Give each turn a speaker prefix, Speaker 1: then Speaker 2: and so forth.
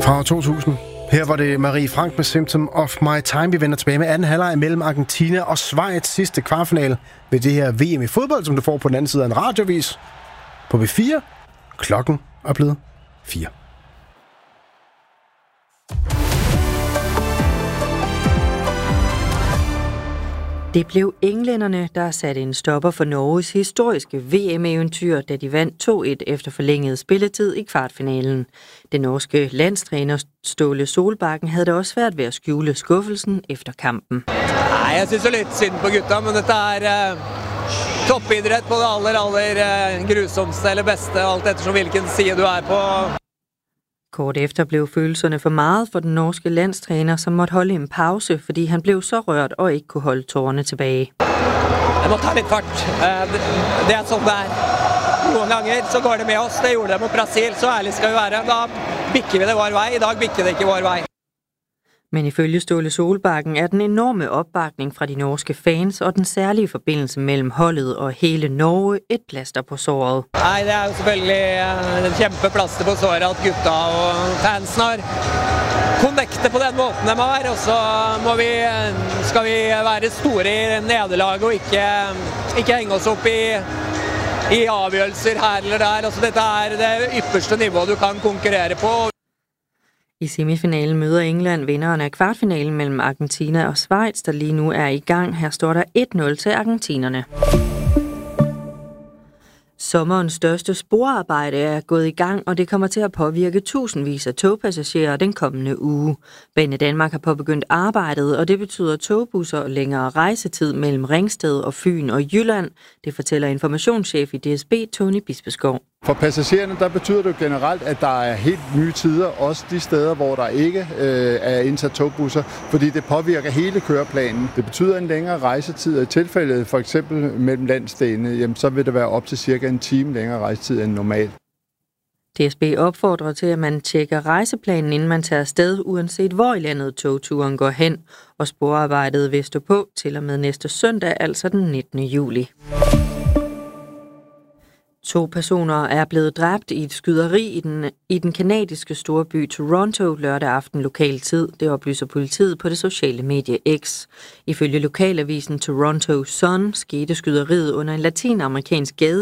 Speaker 1: Fra 2000. Her var det Marie Frank med Symptom of My Time. Vi vender tilbage med anden halvleg mellem Argentina og Schweiz, sidste kvartfinale ved det her VM i fodbold, som du får på den anden side af en radiovis på B4. Klokken er blevet 4.
Speaker 2: Det blev englænderne, der satte en stopper for Norges historiske VM-eventyr, da de vandt 2-1 efter forlænget spilletid i kvartfinalen. Den norske landstræner Ståle Solbakken havde det også svært ved at skjule skuffelsen efter kampen.
Speaker 3: Nej, jeg synes jo lidt synd på gutta, men dette toppidræt på det aller grusomste eller bedste, alt eftersom hvilken side du på.
Speaker 2: Kort efter blev følelserne for meget for den norske landstræner, som måtte holde en pause, fordi han blev så rørt og ikke kunne holde tårerne tilbage.
Speaker 3: Jeg må tage lidt fart. Det sådan der. Nogle gange så går det med os. Det gjorde det mod Brasil, så ærligt skal vi være. Da bikker vi det vår vej. I dag bikker det ikke vår vej.
Speaker 2: Men ifølge Ståle Solbakken er den enorme opbakning fra de norske fans og den særlige forbindelse mellem holdet og hele Norge et plaster på såret.
Speaker 3: Nej, det jo selvfølgelig en kæmpe plaster på såret at gutta og fansen har connectet på den måten de har, og så skal vi være store i nederlag og ikke hænge os op i avgjørelser her eller der. Altså, dette det ypperste niveau du kan konkurrere på.
Speaker 2: I semifinalen møder England vinderen af kvartfinalen mellem Argentina og Schweiz, der lige nu er i gang. Her står der 1-0 til argentinerne. Sommerens største sporarbejde er gået i gang, og det kommer til at påvirke tusindvis af togpassagerer den kommende uge. Banedanmark har påbegyndt arbejdet, og det betyder togbusser og længere rejsetid mellem Ringsted og Fyn og Jylland. Det fortæller informationschef i DSB, Tony Bispeskov.
Speaker 4: For passagererne der betyder det generelt, at der er helt nye tider, også de steder, hvor der ikke er indsat togbusser, fordi det påvirker hele køreplanen. Det betyder en længere rejsetid, og i tilfældet for eksempel mellem landsdelene, jamen, så vil det være op til cirka en time længere rejsetid end normalt.
Speaker 2: DSB opfordrer til, at man tjekker rejseplanen, inden man tager afsted, uanset hvor i landet togturen går hen, og sporarbejdet vil stå på til og med næste søndag, altså den 19. juli. 2 personer er blevet dræbt i et skyderi i den kanadiske storby Toronto lørdag aften lokal tid. Det oplyser politiet på det sociale medie X. Ifølge lokalavisen Toronto Sun skete skyderiet under en latinamerikansk gade